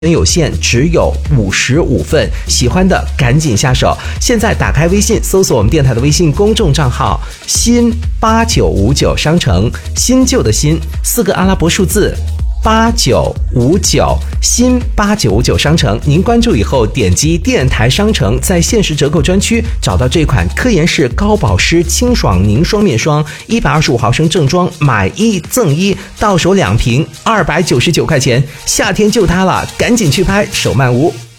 有限，只有55份，喜欢的赶紧下手。现在打开微信，搜索我们电台的微信公众账号新8959商城，新旧的新，4个阿拉伯数字8959，新8959商城。您关注以后，点击电台商城，在限时折扣专区找到这款科颜氏高保湿清爽凝霜面霜，125毫升正装，买1赠1，到手2瓶，299块钱。夏天就它了，赶紧去拍，手慢无。